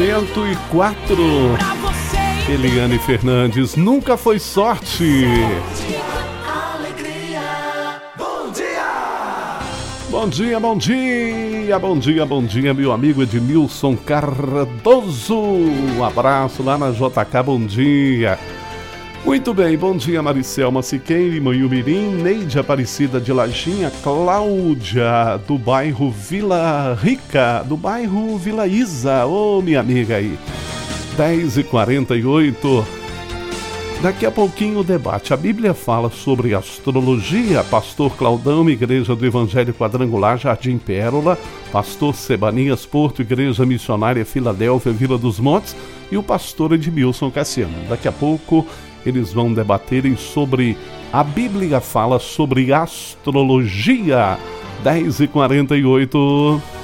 104. Eliane Fernandes, nunca foi sorte. Bom dia, bom dia, bom dia, bom dia, meu amigo Edmilson Cardoso. Um abraço lá na JK, bom dia. Muito bem, bom dia Maricelma Siqueira, Manhumirim, Neide Aparecida de Lajinha, Cláudia do bairro Vila Rica, do bairro Vila Isa, ô minha amiga aí. 10h48. Daqui a pouquinho o debate. A Bíblia fala sobre astrologia. Pastor Claudão, Igreja do Evangelho Quadrangular, Jardim Pérola. Pastor Sebanias Porto, Igreja Missionária Filadélfia, Vila dos Montes. E o pastor Edmilson Cassiano. Daqui a pouco eles vão debaterem sobre a Bíblia fala sobre astrologia. 10h48.